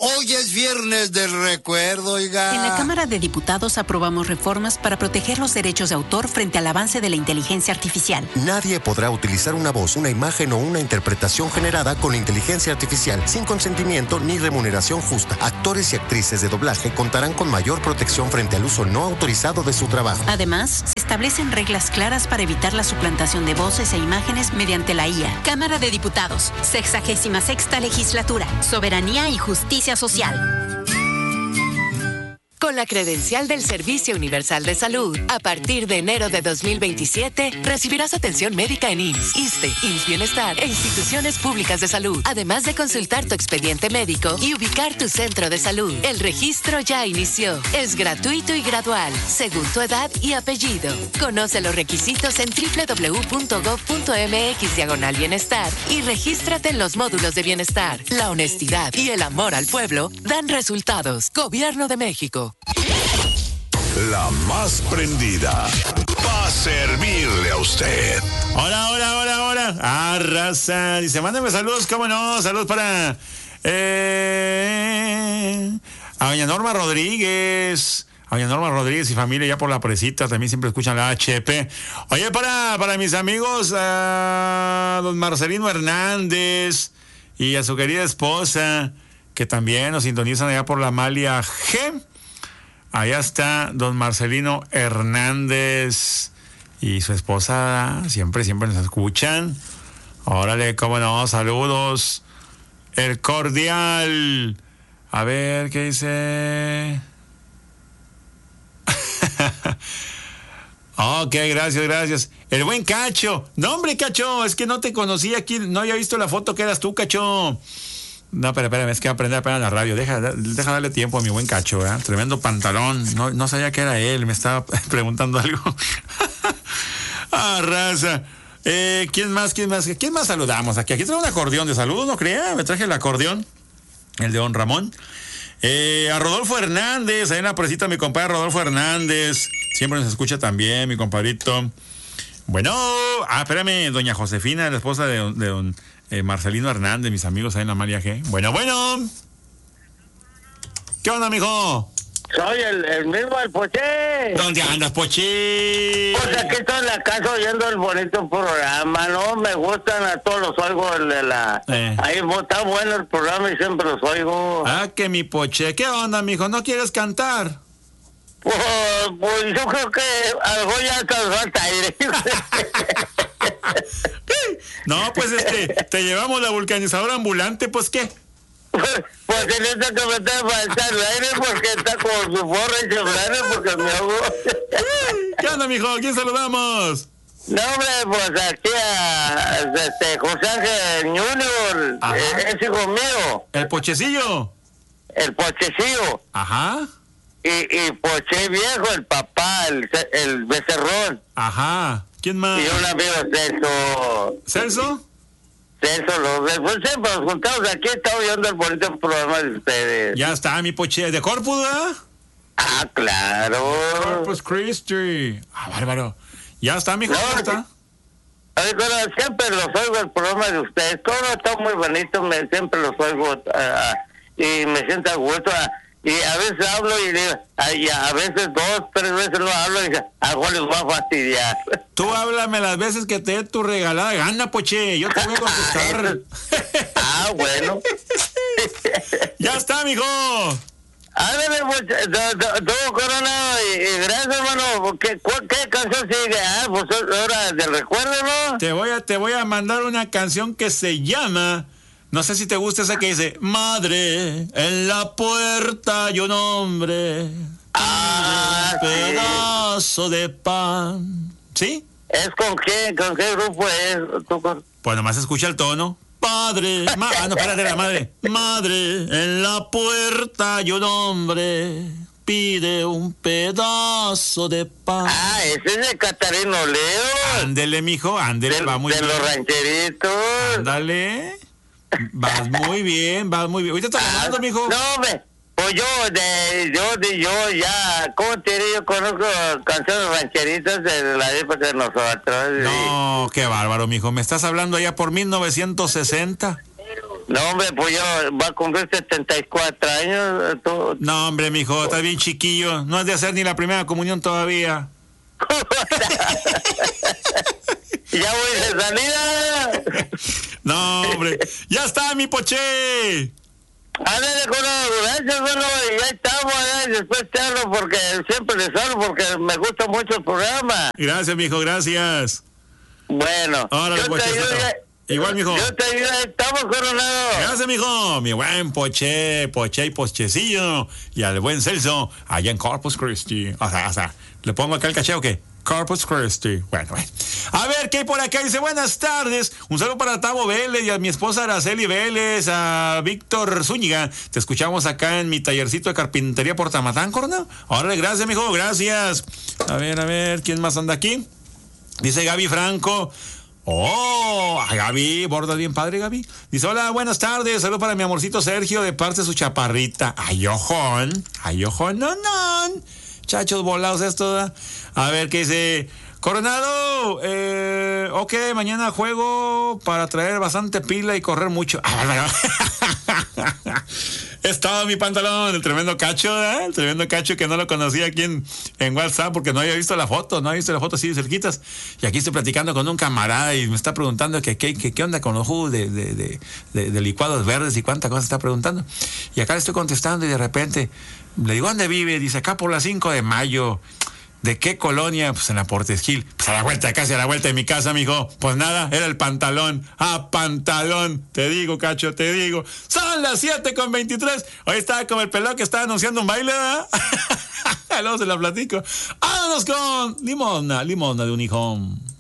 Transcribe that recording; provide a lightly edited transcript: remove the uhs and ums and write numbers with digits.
Hoy es viernes del recuerdo, oiga. En la Cámara de Diputados aprobamos reformas para proteger los derechos de autor frente al avance de la inteligencia artificial. Nadie podrá utilizar una voz, una imagen o una interpretación generada con inteligencia artificial sin consentimiento ni remuneración justa. Actores y actrices de doblaje contarán con mayor protección frente al uso no autorizado de su trabajo. Además, se establecen reglas claras para evitar la suplantación de voces e imágenes mediante la IA. Cámara de Diputados, 66ª Legislatura, Soberanía y Justicia Social. Con la credencial del Servicio Universal de Salud, a partir de enero de 2027, recibirás atención médica en IMSS, ISSSTE, IMSS Bienestar e instituciones públicas de salud, además de consultar tu expediente médico y ubicar tu centro de salud. El registro ya inició. Es gratuito y gradual, según tu edad y apellido. Conoce los requisitos en www.gov.mx/bienestar y regístrate en los módulos de bienestar. La honestidad y el amor al pueblo dan resultados. Gobierno de México. La más prendida va a servirle a usted. Hola. Raza. Dice, mándame saludos, cómo no. Saludos para a doña Norma Rodríguez. A doña Norma Rodríguez y familia ya por la presita. También siempre escuchan la HP. Oye, para mis amigos, a don Marcelino Hernández y a su querida esposa, que también nos sintonizan allá por la Amalia G. Allá está don Marcelino Hernández y su esposa, siempre nos escuchan. Órale, cómo no, saludos. El cordial. A ver, ¿qué dice? Ok, gracias. El buen Cacho. No, hombre, Cacho, es que no te conocí aquí, no había visto la foto que eras tú, Cacho. No, pero espérame, es que aprender apenas la radio. Deja darle tiempo a mi buen Cacho, ¿eh? Tremendo pantalón. No sabía que era él, me estaba preguntando algo. Raza. ¿Quién más saludamos aquí? Aquí traigo un acordeón de saludos, ¿no crea? Me traje el acordeón, el de don Ramón. A Rodolfo Hernández, ahí en la presita mi compadre Rodolfo Hernández. Siempre nos escucha también, mi compadrito. Bueno, espérame, doña Josefina, la esposa de don Marcelino Hernández, mis amigos ahí en la María G. Bueno. ¿Qué onda, mijo? Soy el mismo, el Poché. ¿Dónde andas, Poché? Pues aquí estoy en la casa oyendo el bonito programa, ¿no? Me gustan, a todos los oigo, ahí está bueno el programa y siempre los oigo. Que mi Poché. ¿Qué onda, mijo? ¿No quieres cantar? Pues yo creo que algo ya te falta aire. No, pues te llevamos la vulcanizadora ambulante, pues ¿qué? Pues en esta que me está faltando aire porque está con su borra y sembrana porque me hago. ¿Qué onda, mijo? ¿A quién saludamos? No, hombre, pues aquí a José Ángel Junior, es hijo mío. ¿El Pochecillo? El Pochecillo. Ajá. Y Poché viejo, el papá, el becerrón. Ajá. ¿Quién más? Y un amigo Celso. ¿Celso? Celso, pues siempre nos juntamos aquí, está oyendo el bonito programa de ustedes. Ya está, mi Poché. ¿De Corpus, verdad? Claro. Corpus Christi. Bárbaro. Ya está, mijo, ya está. Siempre los oigo el programa de ustedes, todo está muy bonito, siempre los oigo y me siento a gusto. Y a veces hablo y digo, a veces 2, 3 veces no hablo y algo les va a fastidiar. Tú háblame las veces que te dé tu regalada gana, Poché. Yo te voy a contestar. Bueno. Ya está, mijo. Ándale, todo Corona, y gracias, hermano. ¿Qué canción sigue? Pues hora del recuerdo, ¿no? Te voy a mandar una canción que se llama... No sé si te gusta esa que dice, madre, en la puerta hay un hombre, un pedazo de pan. ¿Sí? ¿Es con qué grupo es? Pues nomás escucha el tono. Padre, no, espérate, la madre. Madre, en la puerta hay un hombre, pide un pedazo de pan. Ese es de Catarino Leo. Ándele, mijo, ándele, va muy bien. De los rancheritos. Ándale. Vas muy bien. Ahorita estás hablando, mijo. No, hombre, pues yo ya, ¿cómo te diré? Yo conozco canciones rancheritas de la época de nosotros. No, qué bárbaro, mijo. ¿Me estás hablando allá por 1960? No, hombre, pues yo va a cumplir 74 años. ¿Tú? No, hombre, mijo, estás bien chiquillo. No has de hacer ni la primera comunión todavía. Ya voy de salida. No, hombre. ¡Ya está, mi Poché! Ándale con la ambulancia, bueno, y ya estamos, y después te hablo porque siempre les hablo porque me gusta mucho el programa. Gracias, mijo, gracias. Bueno, Órale, yo te ayudo. Igual, mijo. Yo te ayudo, estamos, Coronado. Gracias, mijo. Mi buen Poché y Pochecillo. Y al buen Celso, allá en Corpus Christi. O sea, ¿le pongo acá el caché o qué? Corpus Christi. Bueno. A ver, ¿qué hay por acá? Dice, buenas tardes. Un saludo para Tavo Vélez y a mi esposa Araceli Vélez, a Víctor Zúñiga. Te escuchamos acá en mi tallercito de carpintería por Tamatán, ¿no? Órale, gracias, mijo, gracias. A ver, ¿quién más anda aquí? Dice Gaby Franco. Oh, Gaby, bordas bien padre, Gaby. Dice, hola, buenas tardes. Saludos para mi amorcito Sergio de parte de su chaparrita. Ay, ojón, no. Chachos volados esto, ¿verdad? A ver, ¿qué dice? Coronado, ok, mañana juego para traer bastante pila y correr mucho. Es todo mi pantalón, el tremendo Cacho, ¿eh? El tremendo Cacho que no lo conocía aquí en WhatsApp porque no había visto la foto así de cerquitas. Y aquí estoy platicando con un camarada y me está preguntando que qué onda con los jugos de licuados verdes y cuánta cosa está preguntando. Y acá le estoy contestando y de repente le digo, ¿dónde vive? Dice, acá por la 5 de mayo. ¿De qué colonia? Pues en la Portes Gil. Pues a la vuelta, casi a la vuelta de mi casa, mijo. Pues nada, era el pantalón. Pantalón. Te digo, Cacho, te digo. Son las 7:23. Hoy estaba como el pelado que estaba anunciando un baile, ¿verdad? Luego se la platico. Vámonos con limosna de un hijón.